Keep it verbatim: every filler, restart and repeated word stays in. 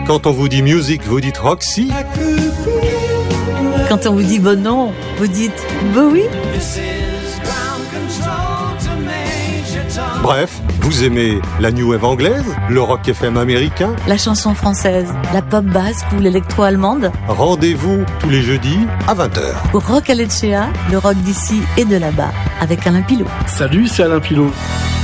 Quand on vous dit music, vous dites Roxy. Quand on vous dit bon non, vous dites Bowie. Bref, vous aimez la new wave anglaise, le rock F M américain, la chanson française, la pop basque ou l'électro-allemande. Rendez-vous tous les jeudis à vingt heures. Pour Rock à Lecce, le rock d'ici et de là-bas, avec Alain Pilot. Salut, c'est Alain Pilot.